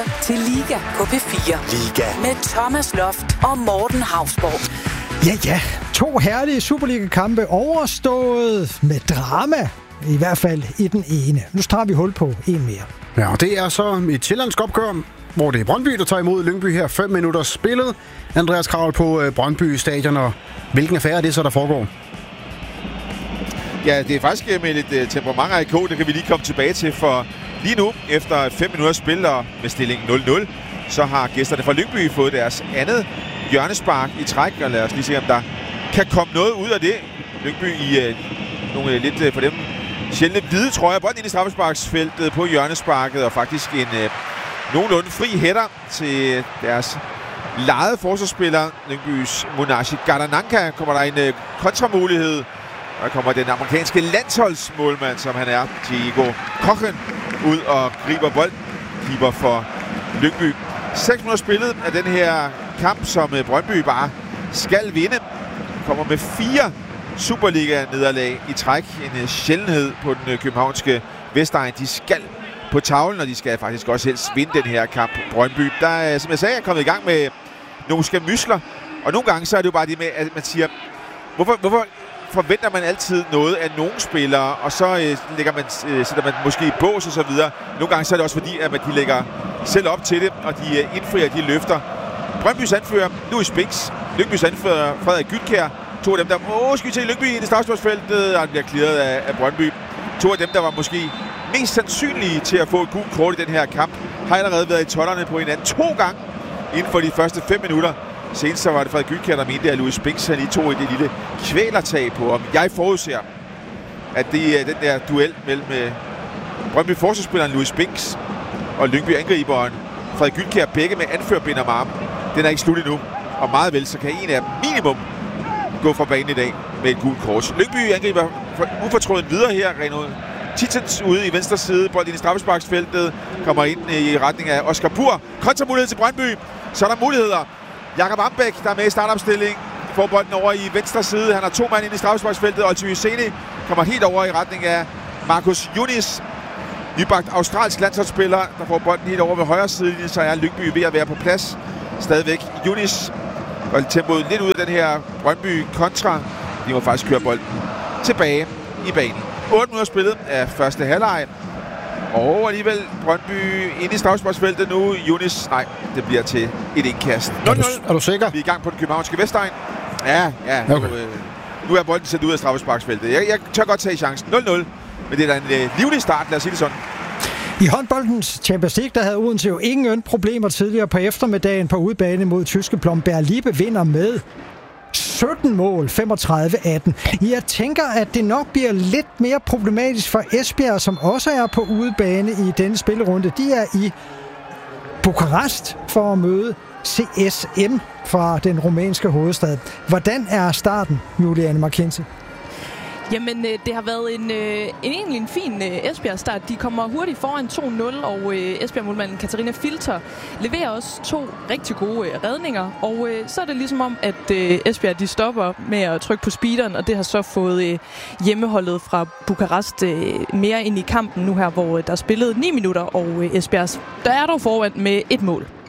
til Liga på P4. Liga. Med Thomas Loft og Morten Hausborg. Ja. 2 herlige Superliga-kampe overstået med drama. I hvert fald i den ene. Nu tager vi hul på en mere. Ja, og det er så et sjællandsk opgør, hvor det er Brøndby, der tager imod Lyngby her. 5 minutter spillet. Andreas Kravl på Brøndby Stadion, og hvilken affære er det så, der foregår? Ja, det er faktisk med lidt temperament af IK, det kan vi lige komme tilbage til, for lige nu, efter 5 minutter spil og med stilling 0-0, så har gæsterne fra Lyngby fået deres andet hjørnespark i træk, og lad os lige se, om der kan komme noget ud af det. Lyngby i nogle lidt for dem sjældne hvide trøjer, bolden ind i straffesparksfeltet på hjørnesparket, og faktisk en nogenlunde fri hætter til deres lejede forsvarsspiller, Lyngbys Munashi Gardananka. Kommer der en kontramulighed, og der kommer den amerikanske landsholdsmålmand, som han er, Diego Cochen, ud og griber bolden. Keeper for Lyngby. 6 minutter spillet af den her kamp, som Brøndby bare skal vinde. Kommer med 4 Superliga-nederlag i træk. En sjældenhed på den københavnske Vestegn. De skal på tavlen, og de skal faktisk også helst vinde den her kamp. Brøndby, der, som jeg sagde, er kommet i gang med nogle skærmysler. Og nogle gange så er det jo bare det med, at man siger, hvorfor forventer man altid noget af nogle spillere, og så sætter man måske i bås og så videre. Nogle gange så er det også fordi, at de lægger selv op til det, og de indfrier de løfter. Brøndbys anfører Louis Binks, Lyngbys anfører Frederik Gytkjær, 2 af dem, der skal til Lyngby i det straffesparksfeltet, og han bliver clearet af Brøndby. 2 af dem, der var måske mest sandsynlige til at få et gult kort i den her kamp, har allerede været i tollerne på hinanden 2 gange inden for de første 5 minutter. Senest så var det Frederik Gytkjær, der mente, at Louis Binks han lige tog et lille kvælertag på. Og jeg forudser, at det er den der duel mellem Brøndby forsvarsspilleren Louis Binks og Lyngby angriberen Frederik Gytkjær, begge med anførbinder med arm. Den er ikke slut endnu, og meget vel så kan en af dem minimum gå fra banen i dag med et gult kort. Lyngby angriber ufortrøden videre her. Reno Titans ude i venstre side. Bold ind i straffesparksfeltet. Kommer ind i retning af Oscar Pur. Kontramulighed til Brøndby. Så er der muligheder. Jakob Ambæk, der er med i startopstilling, får bolden over i venstre side. Han har 2 mand ind i straffesparksfeltet. Olti Hyseni kommer helt over i retning af Marcus Yunis. Nybagt australsk landsholdsspiller, der får bolden helt over ved højre side. Så er Lyngby ved at være på plads. Stadigvæk Yunis. Og tempoet lidt ud af den her Brøndby kontra. De må faktisk køre bolden tilbage i banen. 8 minutter spillet af første halvleg. Og alligevel Brøndby inde i straffesparksfeltet nu. Yunis, nej, det bliver til et indkast. 0-0. Er du sikker? Vi er i gang på den københavnske Vestegn. Ja. Okay. Nu er bolden sendt ud af straffesparksfeltet. Jeg tør godt tage chancen. 0-0. Men det er da en livlig start, lad os sige det sådan. I håndboldens Champions League, der havde Odense jo ingen problemer tidligere på eftermiddagen på udebane mod tyske Blomberg. Liebe vinder med 17 mål, 35-18. Jeg tænker, at det nok bliver lidt mere problematisk for Esbjerg, som også er på udebane i denne spillerunde. De er i Bukarest for at møde CSM fra den rumænske hovedstad. Hvordan er starten, Juliane Markense? Jamen, det har været egentlig en fin Esbjerg-start. De kommer hurtigt foran 2-0, og Esbjerg-målmanden Katarina Filter leverer også 2 rigtig gode redninger. Og så er det ligesom om, at Esbjerg de stopper med at trykke på speederen, og det har så fået hjemmeholdet fra Bukarest mere ind i kampen nu her, hvor der er spillet 9 minutter, og Esbjerg der er dog foran med 1 mål.